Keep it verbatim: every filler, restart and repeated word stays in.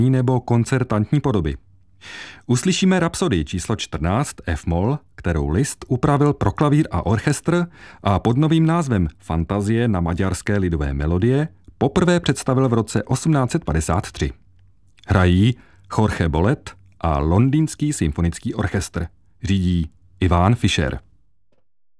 nebo koncertantní podoby. Uslyšíme rapsodii číslo čtrnáct F-moll, kterou Liszt upravil pro klavír a orchestr a pod novým názvem Fantazie na maďarské lidové melodie poprvé představil v roce osmnáct set padesát tři. Hrají Jorge Bolet a Londýnský symfonický orchestr. Řídí Ivan Fischer.